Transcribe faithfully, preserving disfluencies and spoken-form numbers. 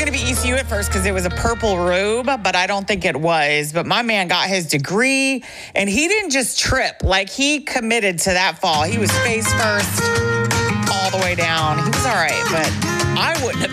going to be E C U at first because it was a purple robe, but I don't think it was. But my man got his degree, and he didn't just trip. Like, he committed to that fall. He was face first all the way down. He was all right, but I wouldn't have